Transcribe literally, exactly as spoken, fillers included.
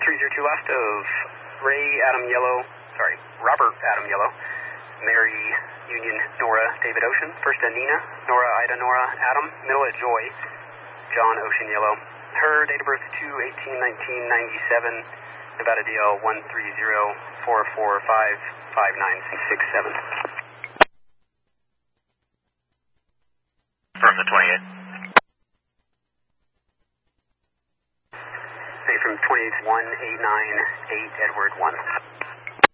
three zero two last of Ray Adam Yellow, sorry, Robert Adam Yellow, Mary Union Nora David Ocean, first to Nina, Nora Ida Nora Adam, middle of Joy, John Ocean Yellow. Her date of birth two eighteen nineteen ninety-seven, Nevada D L one three zero four four five five nine six seven. From the twenty-eight. Hey, from twenty-eight one eight nine eight Edward one.